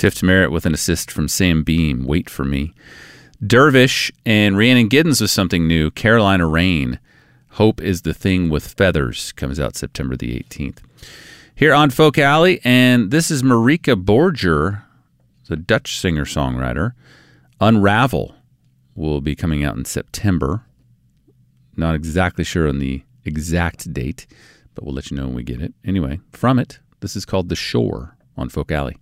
Tiff Merritt with an assist from Sam Beam, Wait for Me. Dervish and Rhiannon Giddens with something new, Carolina Rain, Hope is the Thing with Feathers, comes out September the 18th. Here on Folk Alley, and this is Marika Borger, the Dutch singer-songwriter. Unravel will be coming out in September. Not exactly sure on the exact date, but we'll let you know when we get it. Anyway, from it, this is called The Shore on Folk Alley.